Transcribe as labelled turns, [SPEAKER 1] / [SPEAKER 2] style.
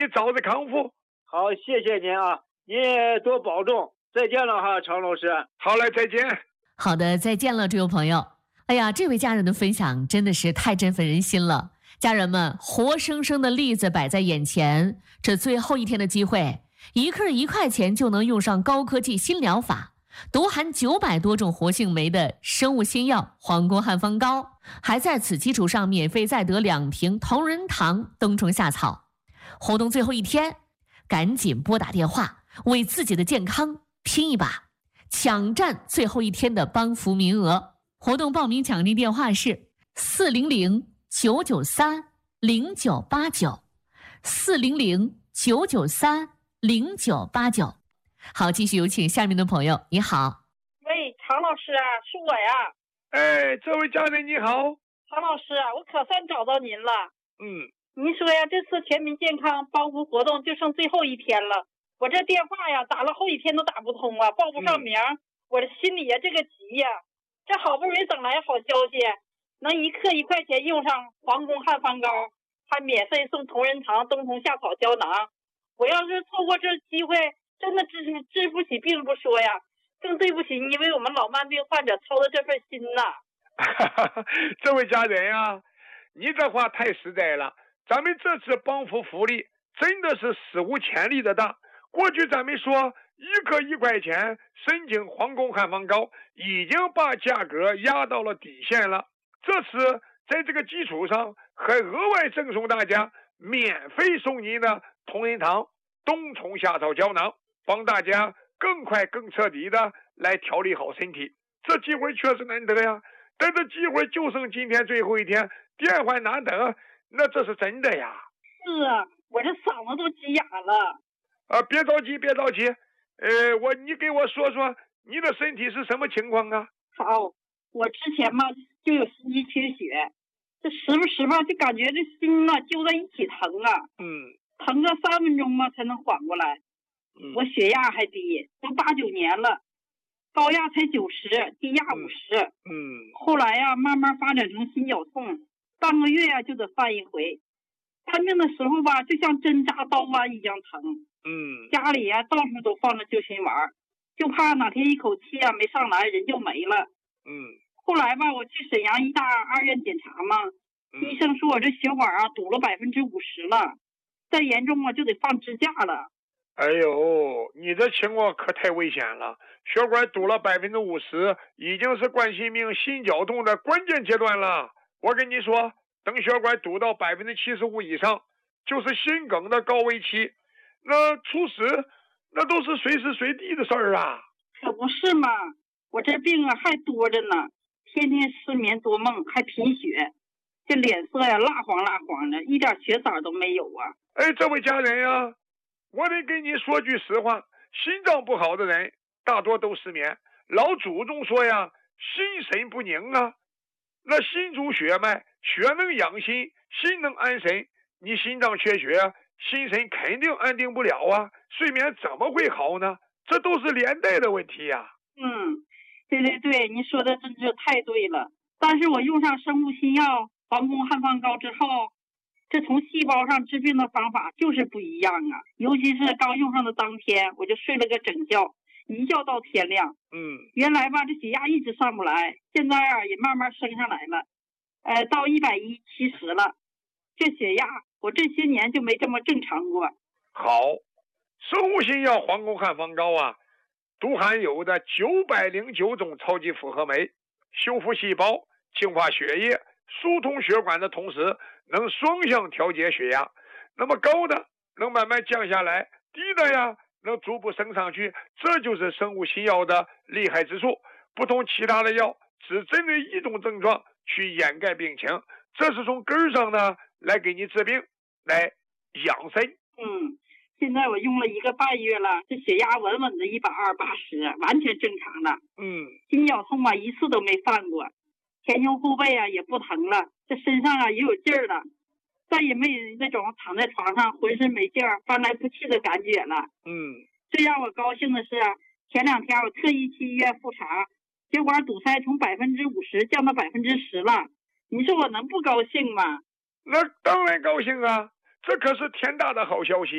[SPEAKER 1] 你早日康复。
[SPEAKER 2] 好，谢谢您啊，您也多保重。再见了哈，常老师。
[SPEAKER 1] 好嘞，再见。
[SPEAKER 3] 好的，再见了，这位朋友。哎呀，这位家人的分享真的是太振奋人心了。家人们，活生生的例子摆在眼前，这最后一天的机会，一克1块钱就能用上高科技新疗法，独含900多种活性酶的生物新药黄宫汉方膏，还在此基础上免费再得2瓶同仁堂冬虫夏草。活动最后一天，赶紧拨打电话，为自己的健康拼一把，抢占最后一天的帮扶名额。活动报名抢订电话是400-993-0989，400-993-0989。好，继续有请下面的朋友。你好。
[SPEAKER 4] 喂，常老师啊，是我呀。
[SPEAKER 1] 哎，这位家人你好。
[SPEAKER 4] 常老师啊，我可算找到您了。您说呀，这次全民健康帮扶活动就剩最后一天了，我这电话呀打了好几天都打不通啊，报不上名，我这心里呀这个急呀，这好不容易等来好消息，能1克1块钱用上黄宫汉方膏，还免费送同仁堂冬虫夏草胶囊。我要是错过这机会，真的治不起病不说呀，更对不起你为我们老慢病患者操的这份心呐。
[SPEAKER 1] 这位家人啊，你这话太实在了。咱们这次帮扶福利真的是史无前例的大。过去咱们说1克1块钱申请黄宫汉方膏，已经把价格压到了底线了。这次在这个基础上，还额外赠送大家免费送您的同仁堂冬虫夏草胶囊，帮大家更快更彻底的来调理好身体。这机会确实难得呀，但这机会就剩今天最后一天，电话难得，那这是真的呀。
[SPEAKER 4] 是啊，我这嗓子都急哑了。
[SPEAKER 1] 别着急，别着急。你给我说说你的身体是什么情况啊？
[SPEAKER 4] 好，我之前嘛就有心肌缺血，这时不时吧就感觉这心呐揪在一起疼啊。疼个3分钟嘛才能缓过来。我血压还低，都8、9年了，高压才90，低压50。后来呀慢慢发展成心绞痛，半个月呀就得犯一回。看病的时候吧，就像针扎刀剜一样疼。家里呀到处都放着救心丸，就怕哪天一口气啊没上来，人就没了。后来吧，我去沈阳医大2院检查嘛，医生说我这血管啊堵了50%了，再严重啊就得放支架了。
[SPEAKER 1] 哎呦，你这情况可太危险了，血管堵了50%，已经是冠心病、心绞痛的关键阶段了。我跟你说，等血管堵到75%以上，就是心梗的高危期，那出事那都是随时随地的事儿啊。
[SPEAKER 4] 可不是嘛，我这病啊还多着呢，天天失眠多梦，还贫血，这脸色呀蜡黄蜡黄的，一点血色都没有啊。
[SPEAKER 1] 哎，这位家人呀，我得跟你说句实话，心脏不好的人大多都失眠。老祖宗说呀，心神不宁啊，那心主血脉，血能养心，心能安神。你心脏缺血，心神肯定安定不了啊，睡眠怎么会好呢？这都是连带的问题呀。
[SPEAKER 4] 对，你说的真是太对了。但是我用上生物新药黄宫汉方膏之后，这从细胞上治病的方法就是不一样啊。尤其是刚用上的当天，我就睡了个整觉，一觉到天亮。原来吧这血压一直上不来，现在啊也慢慢升上来了，到110/70了。这血压我这些年就没这么正常过。
[SPEAKER 1] 好，生物新药黄宫汉方膏啊，独含有的909种超级复合酶，修复细胞、净化血液、疏通血管的同时，能双向调节血压。那么高的能慢慢降下来，低的呀能逐步升上去，这就是生物新药的厉害之处。不同其他的药只针对一种症状去掩盖病情，这是从根儿上呢来给你治病，来养生。
[SPEAKER 4] 现在我用了1个半月了，这血压稳稳的120/80，完全正常了。心绞痛啊一次都没犯过，前胸后背啊也不疼了，这身上啊也有劲儿了，再也没那种躺在床上浑身没劲儿、翻来覆去的感觉了。最让我高兴的是，前2天我特意去医院复查，血管堵塞从50%降到10%了。你说我能不高兴吗？
[SPEAKER 1] 那当然高兴啊，这可是天大的好消息。